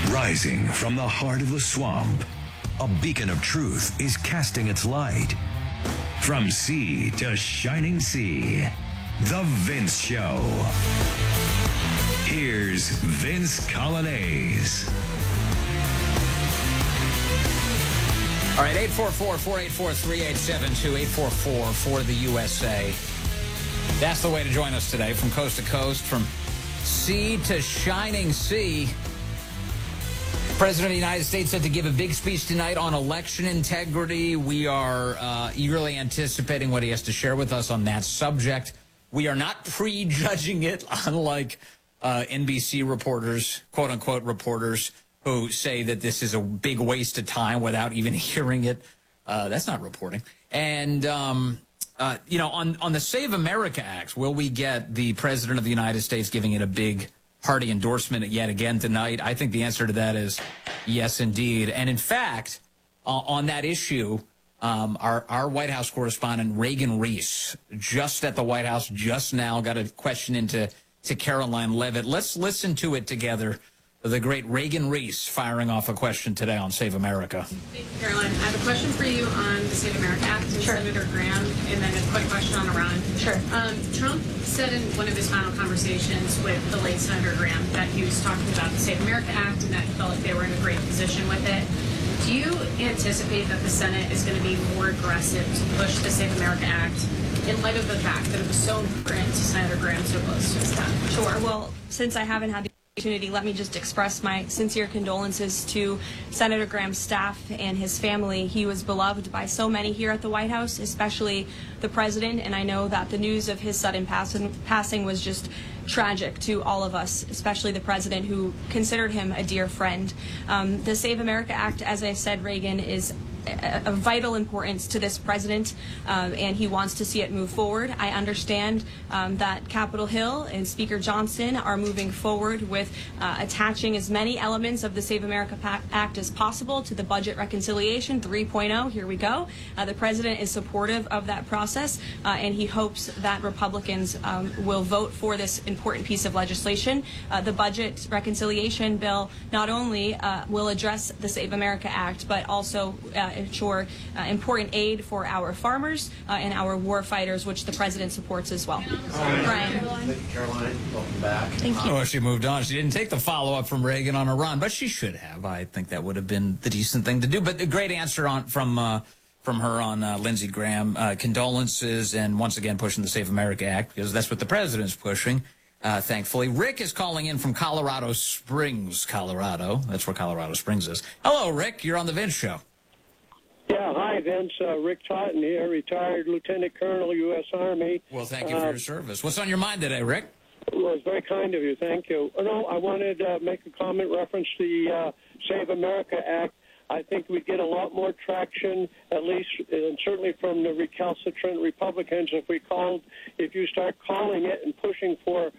Rising from the heart of the swamp, a beacon of truth is casting its light. From sea to shining sea, The Vince Show. Here's Vince Coglianese. All right, 844-484-3872, 844 for the USA. That's the way to join us today, from coast to coast, from sea to shining sea. President of the United States said to give a big speech tonight on election integrity. We are eagerly anticipating what he has to share with us on that subject. We are not prejudging it, unlike NBC reporters, quote-unquote reporters, who say that this is a big waste of time without even hearing it. That's not reporting. And, on the Save America Act, will we get the President of the United States giving it a big hearty endorsement yet again tonight? I think the answer to that is yes, indeed. And in fact, on that issue, our White House correspondent, Reagan Reese, just at the White House just now, got a question into Caroline Levitt. Let's listen to it together. The great Reagan Reese firing off a question today on Save America. Thank you, Caroline. I have a question for you on the Save America Act and Senator Graham, and then a quick question on Iran. Sure. Trump said in one of his final conversations with the late Senator Graham that he was talking about the Save America Act and that he felt like they were in a great position with it. Do you anticipate that the Senate is going to be more aggressive to push the Save America Act in light of the fact that it was so important to Senator Graham so close to his death? Sure. Well, since I haven't had the opportunity, let me just express my sincere condolences to Senator Graham's staff and his family. He was beloved by so many here at the White House, especially the president, and I know that the news of his sudden passing was just tragic to all of us, especially the president, who considered him a dear friend. The Save America Act, as I said, Reagan, is of vital importance to this president, and he wants to see it move forward. I understand that Capitol Hill and Speaker Johnson are moving forward with attaching as many elements of the Save America Act as possible to the Budget Reconciliation 3.0. Here we go. The president is supportive of that process, and he hopes that Republicans will vote for this important piece of legislation. The Budget Reconciliation bill not only will address the Save America Act, but also ensure important aid for our farmers and our war fighters, which the president supports as well. Brian. Thank you, Caroline. Welcome back. Thank you. Oh, she moved on. She didn't take the follow-up from Reagan on Iran, but she should have. I think that would have been the decent thing to do. But a great answer from her on Lindsey Graham. Condolences, and once again pushing the Save America Act, because that's what the president's pushing. Thankfully. Rick is calling in from Colorado Springs, Colorado. That's where Colorado Springs is. Hello, Rick. You're on the Vince Show. Yeah, hi, Vince. Rick Totten here, retired Lieutenant Colonel, U.S. Army. Well, thank you for your service. What's on your mind today, Rick? Well, it's very kind of you. Thank you. No, I wanted to make a comment reference to the Save America Act. I think we'd get a lot more traction, at least, and certainly from the recalcitrant Republicans, if you start calling it and pushing for